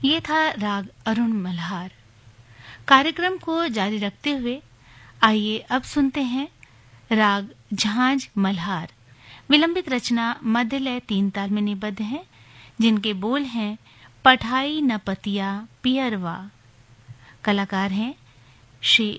ये था राग अरुण मल्हार। कार्यक्रम को जारी रखते हुए आइए अब सुनते हैं राग झांझ मल्हार। विलंबित रचना मध्य लय 3 ताल में निबद्ध है, जिनके बोल हैं पठाई न पतिया पियरवा। कलाकार हैं श्री